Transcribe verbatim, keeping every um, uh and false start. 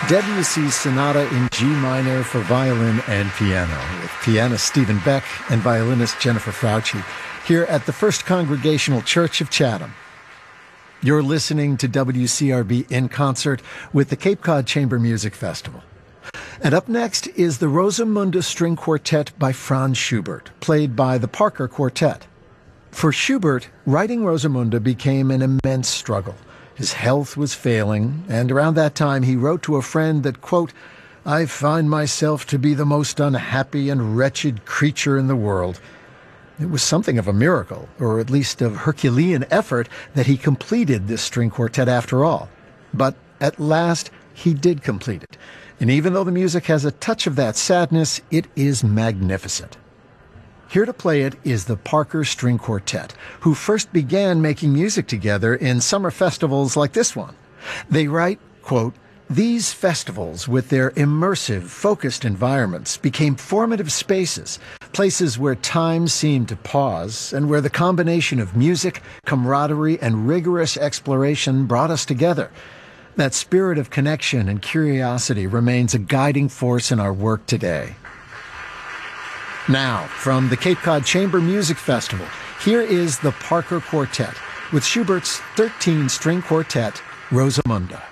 Debussy's Sonata in G minor for violin and piano, with pianist Stephen Beck and violinist Jennifer Frautschi, here at the First Congregational Church of Chatham. You're listening to W C R B in concert with the Cape Cod Chamber Music Festival. And up next is the Rosamunde String Quartet by Franz Schubert, played by the Parker Quartet. For Schubert, writing Rosamunde became an immense struggle. His health was failing, and around that time he wrote to a friend that, quote, "I find myself to be the most unhappy and wretched creature in the world." It was something of a miracle, or at least of Herculean effort, that he completed this string quartet after all. But at last, he did complete it. And even though the music has a touch of that sadness, it is magnificent. Here to play it is the Parker String Quartet, who first began making music together in summer festivals like this one. They write, quote, "These festivals, with their immersive, focused environments, became formative spaces, places where time seemed to pause, and where the combination of music, camaraderie, and rigorous exploration brought us together. That spirit of connection and curiosity remains a guiding force in our work today." Now, from the Cape Cod Chamber Music Festival, here is the Parker Quartet with Schubert's thirteen-string quartet, Rosamunde.